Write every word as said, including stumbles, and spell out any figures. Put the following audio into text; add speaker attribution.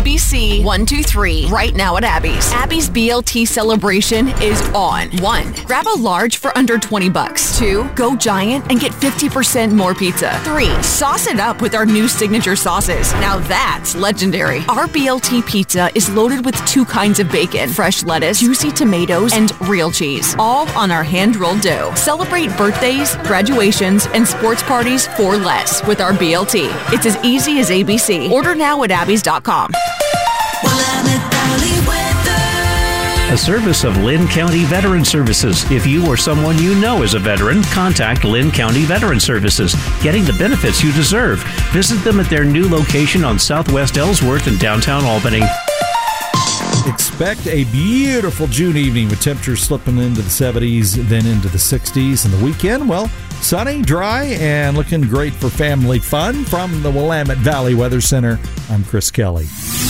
Speaker 1: A B C one two three right now at Abby's. Abby's B L T celebration is on. One, grab a large for under twenty bucks. Two, go giant and get fifty percent more pizza. Three, sauce it up with our new signature sauces. Now that's legendary. Our B L T pizza is loaded with two kinds of bacon, fresh lettuce, juicy tomatoes, and real cheese, all on our hand-rolled dough. Celebrate birthdays, graduations, and sports parties for less with our B L T. It's as easy as A B C. Order now at abbeys dot com.
Speaker 2: A service of Lynn County Veteran Services. If you or someone you know is a veteran, contact Lynn County Veteran Services, getting the benefits you deserve. Visit them at their new location on Southwest Ellsworth in downtown Albany.
Speaker 3: Expect a beautiful June evening with temperatures slipping into the seventies, then into the sixties. And the weekend, well, sunny, dry, and looking great for family fun. From the Willamette Valley Weather Center, I'm Chris Kelly.